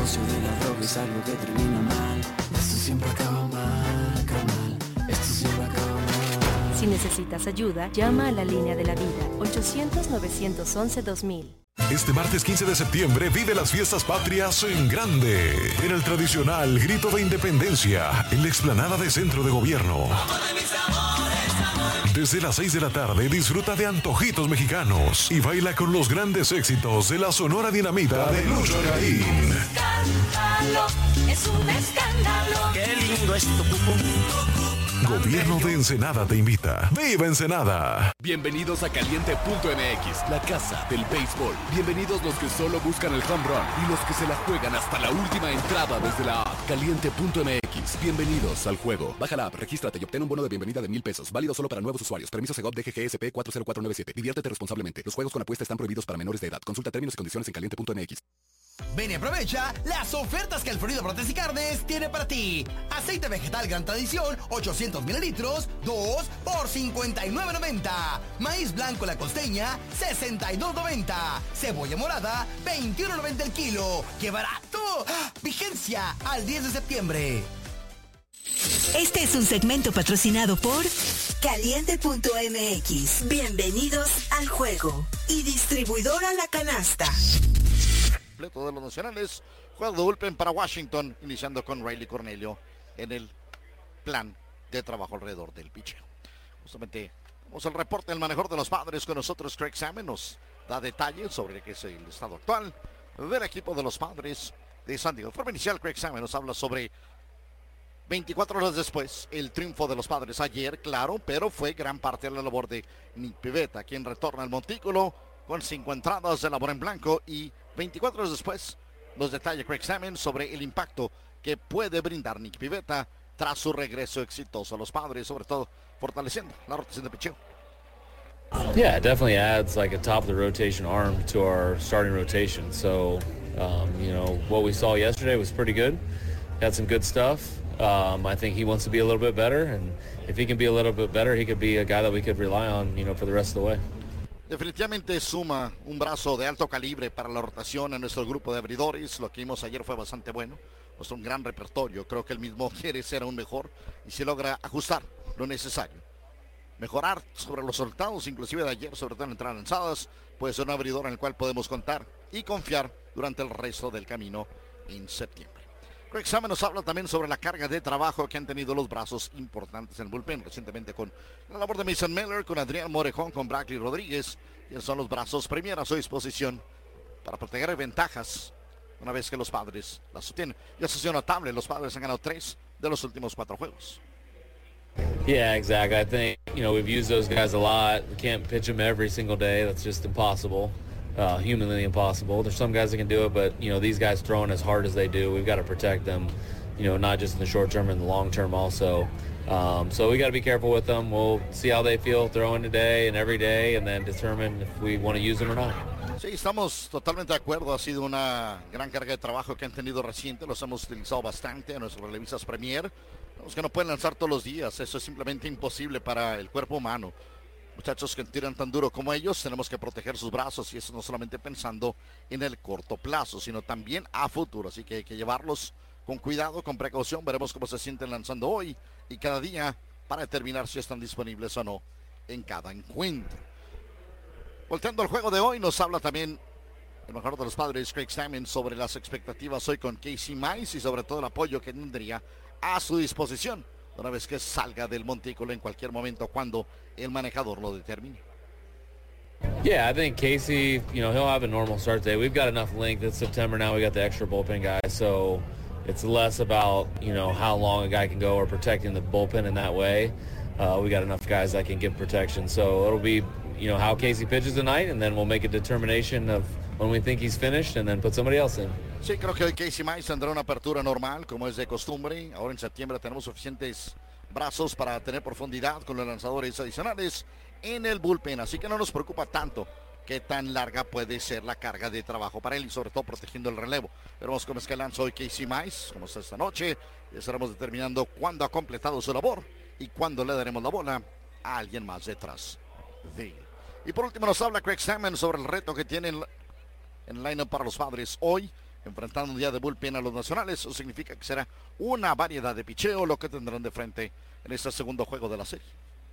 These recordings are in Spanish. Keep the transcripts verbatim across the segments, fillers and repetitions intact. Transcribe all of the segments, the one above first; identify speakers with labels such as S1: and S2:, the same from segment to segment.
S1: negocio de la droga es algo que termina mal. Esto siempre acaba mal, carnal. Esto siempre acaba mal.
S2: Si necesitas ayuda, llama a la línea de la vida, ochocientos, novecientos once, dos mil.
S3: Este martes quince de septiembre vive las fiestas patrias en grande, en el tradicional Grito de Independencia, en la explanada de Centro de Gobierno. Desde las seis de la tarde disfruta de antojitos mexicanos y baila con los grandes éxitos de la Sonora Dinamita de Lucho Garín.
S4: Es un escándalo. Qué lindo es tu pupú.
S3: Gobierno de Ensenada te invita. ¡Viva Ensenada!
S5: Bienvenidos a Caliente punto M X, la casa del béisbol. Bienvenidos los que solo buscan el home run y los que se la juegan hasta la última entrada desde la app. Caliente punto M X. Bienvenidos al juego. Baja la app, regístrate y obtén un bono de bienvenida de mil pesos. Válido solo para nuevos usuarios. Permiso Segov D G G S P cuatro cero cuatro nueve siete. Diviértete responsablemente. Los juegos con apuesta están prohibidos para menores de edad. Consulta términos y condiciones en Caliente punto M X.
S6: Ven y aprovecha las ofertas que Alfredo Brotes y Carnes tiene para ti. Aceite vegetal Gran Tradición, ochocientos mililitros, dos por cincuenta y nueve noventa. Maíz blanco La Costeña, sesenta y dos noventa. Cebolla morada, veintiuno noventa el kilo. ¡Qué barato! ¡Ah! Vigencia al diez de septiembre.
S7: Este es un segmento patrocinado por Caliente punto M X. Bienvenidos al juego. Y distribuidora La Canasta.
S8: De los nacionales, juego de bullpen para Washington, iniciando con Riley Cornelio en el plan de trabajo alrededor del picheo. Justamente vamos al reporte del manejador de los Padres con nosotros. Craig Salmon nos da detalles sobre qué es el estado actual del equipo de los Padres de San Diego. De forma inicial, Craig Salmon nos habla sobre veinticuatro horas después, el triunfo de los Padres ayer, claro, pero fue gran parte de la labor de Nick Pivetta, quien retorna al montículo con cinco entradas de labor en blanco, y veinticuatro horas después nos detalla Craig Salmon sobre el impacto que puede brindar Nick Pivetta tras su regreso exitoso a los Padres, sobre todo fortaleciendo la rotación de picheo.
S9: Yeah, it definitely adds like a top of the rotation arm to our starting rotation. So, um, you know, what we saw yesterday was pretty good. Had some good stuff. Um, I think he wants to be a little bit better, and if he can be a little bit better, he could be a guy that we could rely on, you know, for the rest of the way.
S8: Definitivamente suma un brazo de alto calibre para la rotación en nuestro grupo de abridores. Lo que vimos ayer fue bastante bueno. Pues un gran repertorio. Creo que él mismo quiere ser aún mejor y si logra ajustar lo necesario. Mejorar sobre los resultados, inclusive de ayer, sobre todo en entradas lanzadas, puede ser un abridor en el cual podemos contar y confiar durante el resto del camino en septiembre. Craig Salmon nos habla también sobre la carga de trabajo que han tenido los brazos importantes en el bullpen recientemente, con la labor de Mason Miller, con Adrián Morejón, con Brackley Rodríguez, y son los brazos premier a su disposición para proteger ventajas una vez que los Padres las obtienen. Y eso ha sido notable, los Padres han ganado tres de los últimos cuatro juegos.
S9: Yeah, exactly. I think, you know, we've used those guys a lot. We can't pitch them every single day. That's just impossible. Uh, humanly impossible. There's some guys that can do it, but, you know, these guys throwing as hard as they do, we've got to protect them, you know, not just in the short term, in the long term also. Um, so we got to be careful with them. We'll see how they feel throwing today and every day, and then determine if we want to use them or not.
S8: Sí, estamos totalmente de acuerdo. Ha sido una gran carga de trabajo que han tenido reciente. Los hemos utilizado bastante a nuestros relevistas Premier. Los que no pueden lanzar todos los días. Eso es simplemente imposible para el cuerpo humano. Muchachos que tiran tan duro como ellos, tenemos que proteger sus brazos, y eso no solamente pensando en el corto plazo, sino también a futuro. Así que hay que llevarlos con cuidado, con precaución. Veremos cómo se sienten lanzando hoy y cada día para determinar si están disponibles o no en cada encuentro. Volteando al juego de hoy, nos habla también el mejor de los Padres, Craig Salmon, sobre las expectativas hoy con Casey Mize y sobre todo el apoyo que tendría a su disposición una vez que salga del montículo en cualquier momento cuando el manejador lo determine.
S9: Yeah, I think Casey, you know, he'll have a normal start day. We've got enough length. It's September now. We got the extra bullpen guys, so it's less about, you know, how long a guy can go or protecting the bullpen in that way. Uh, we got enough guys that can give protection, so it'll be, you know, how Casey pitches tonight, and then we'll make a determination of when we think he's finished and then put somebody else in.
S8: Sí, creo que hoy Casey Mize tendrá una apertura normal, como es de costumbre. Ahora en septiembre tenemos suficientes brazos para tener profundidad con los lanzadores adicionales en el bullpen, así que no nos preocupa tanto qué tan larga puede ser la carga de trabajo para él y sobre todo protegiendo el relevo. Veremos cómo es que lanza hoy Casey Mize, como está esta noche, y estaremos determinando cuándo ha completado su labor y cuándo le daremos la bola a alguien más detrás de él. Y por último nos habla Craig Salmon sobre el reto que tienen en el line-up para los Padres hoy, enfrentando un día de bullpen a los nacionales. Eso significa que será una variedad de picheo lo que tendrán de frente en este segundo juego de la serie.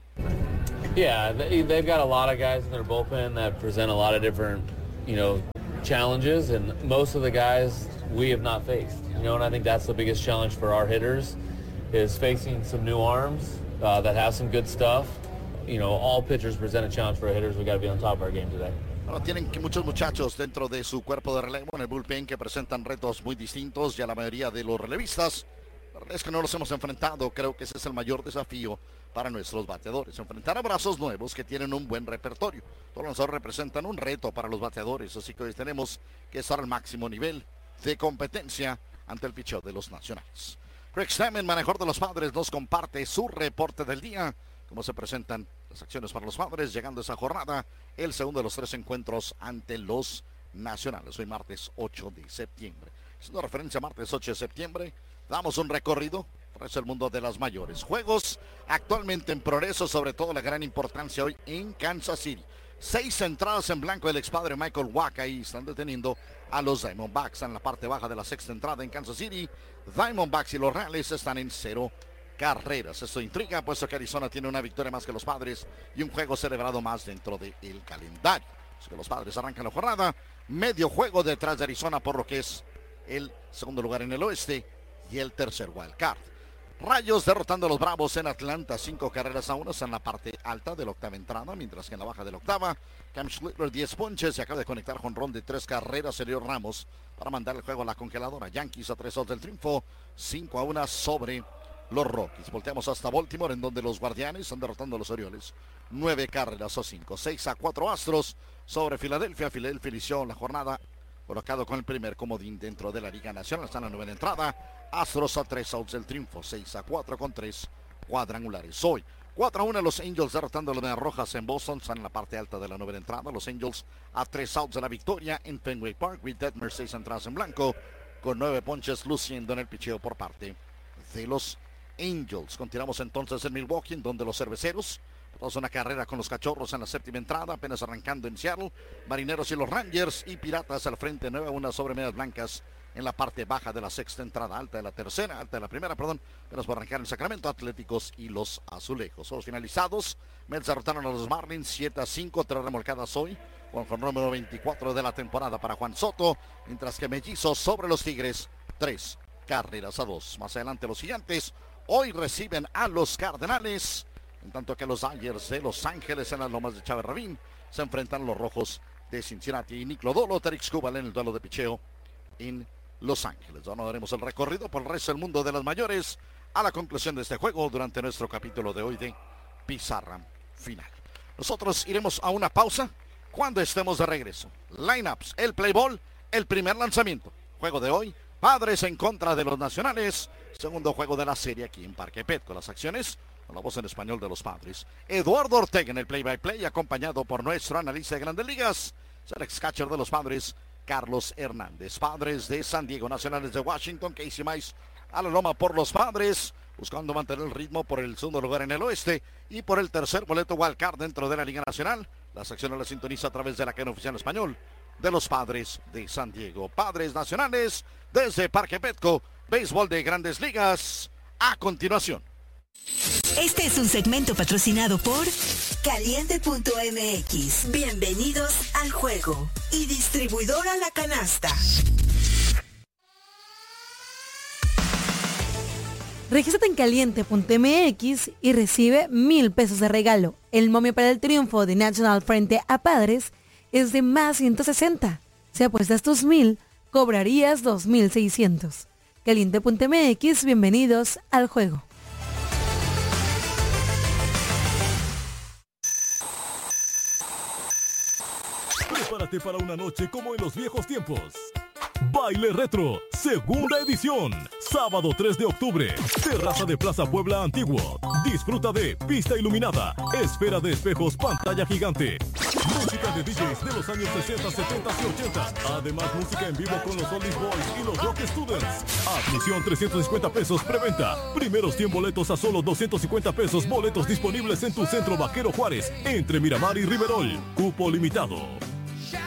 S9: Yeah, they, they've got a lot of guys in their bullpen that present a lot of different, you know, challenges, and most of the guys we have not faced. You know, and I think that's the biggest challenge for our hitters is facing some new arms uh, that have some good stuff. You know, all pitchers present a challenge for our hitters. We got to be on top of our game today.
S8: Bueno, tienen que muchos muchachos dentro de su cuerpo de relevo en el bullpen que presentan retos muy distintos y a la mayoría de los relevistas. La verdad es que no los hemos enfrentado. Creo que ese es el mayor desafío para nuestros bateadores. Enfrentar a brazos nuevos que tienen un buen repertorio. Todos los lanzadores representan un reto para los bateadores. Así que hoy tenemos que estar al máximo nivel de competencia ante el picheo de los nacionales. Craig Stammen, manejador de los Padres, nos comparte su reporte del día. Cómo se presentan las acciones para los Padres llegando a esa jornada. El segundo de los tres encuentros ante los nacionales. Hoy martes ocho de septiembre. Haciendo referencia a martes ocho de septiembre, damos un recorrido por el mundo de las mayores. Juegos actualmente en progreso, sobre todo la gran importancia hoy en Kansas City. Seis entradas en blanco del expadre Michael Wacha y están deteniendo a los Diamondbacks en la parte baja de la sexta entrada en Kansas City. Diamondbacks y los Reales están en cero carreras. Esto intriga, puesto que Arizona tiene una victoria más que los Padres y un juego celebrado más dentro del calendario. Así que los Padres arrancan la jornada, medio juego detrás de Arizona por lo que es el segundo lugar en el oeste y el tercer wild card. Rayos derrotando a los Bravos en Atlanta, cinco carreras a uno, en la parte alta de la octava entrada, mientras que en la baja de la octava, Cam Schlittler diez ponches y acaba de conectar jonrón de tres carreras, Sergio Ramos, para mandar el juego a la congeladora. Yankees a tres outs del triunfo, cinco a uno sobre los Rockies. Volteamos hasta Baltimore, en donde los Guardianes están derrotando a los Orioles, nueve carreras a cinco, seis a cuatro Astros sobre Filadelfia. Filadelfia inició la jornada colocado con el primer comodín dentro de la Liga Nacional. Está en la novena entrada. Astros a tres outs del triunfo, seis a cuatro con tres cuadrangulares. Hoy, cuatro a uno los Angels derrotando a los Medias Rojas en Boston. Están en la parte alta de la novena entrada. Los Angels a tres outs de la victoria en Fenway Park. With Detmer, seis entradas en blanco, con nueve ponches luciendo en el picheo por parte de los Angels. Continuamos entonces en Milwaukee, en donde los Cerveceros todos una carrera con los Cachorros en la séptima entrada, apenas arrancando en Seattle. Marineros y los Rangers y Piratas al frente, nueve a uno sobre Medias Blancas en la parte baja de la sexta entrada, alta de la tercera, alta de la primera, perdón, apenas va a arrancar en Sacramento, Atléticos y los Azulejos. Los finalizados, Mets derrotaron a los Marlins siete a cinco, tres remolcadas hoy, con el número veinticuatro de la temporada para Juan Soto, mientras que Mellizos sobre los Tigres, tres carreras a dos. Más adelante los Gigantes hoy reciben a los Cardenales, en tanto que los Dodgers de Los Ángeles en las lomas de Chávez Rabín se enfrentan a los Rojos de Cincinnati. Nick Lodolo, Terix Kubal en el duelo de picheo en Los Ángeles. Ahora daremos el recorrido por el resto del mundo de las mayores a la conclusión de este juego durante nuestro capítulo de hoy de Pizarra Final. Nosotros iremos a una pausa cuando estemos de regreso. Lineups, el play ball, el primer lanzamiento. Juego de hoy, Padres en contra de los Nacionales. Segundo juego de la serie aquí en Parque Petco. Las acciones con la voz en español de los Padres. Eduardo Ortega en el play-by-play, acompañado por nuestro analista de Grandes Ligas, el ex-catcher de los Padres, Carlos Hernández. Padres de San Diego, Nacionales de Washington, Casey Mize a la loma por los Padres, buscando mantener el ritmo por el segundo lugar en el oeste y por el tercer boleto wildcard dentro de la Liga Nacional. Las acciones las sintoniza a través de la cadena oficial español de los Padres de San Diego. Padres Nacionales desde Parque Petco, béisbol de Grandes Ligas, a continuación.
S7: Este es un segmento patrocinado por Caliente punto M X. Bienvenidos al juego. Y distribuidora La Canasta.
S10: Regístrate en Caliente punto M X y recibe mil pesos de regalo. El momio para el triunfo de National frente a Padres es de más ciento sesenta. Si apuestas tus mil, cobrarías dos mil seiscientos. Caliente punto M X, bienvenidos al juego.
S11: Prepárate para una noche como en los viejos tiempos. Baile Retro, segunda edición, sábado tres de octubre, terraza de Plaza Puebla Antiguo. Disfruta de pista iluminada, esfera de espejos, pantalla gigante, música de D Js de los años sesenta, setenta y ochenta. Además, música en vivo con los Oldies Boys y los Rock Students. Admisión trescientos cincuenta pesos preventa. Primeros cien boletos a solo doscientos cincuenta pesos. Boletos disponibles en tu centro Vaquero Juárez, entre Miramar y Riverol. Cupo limitado.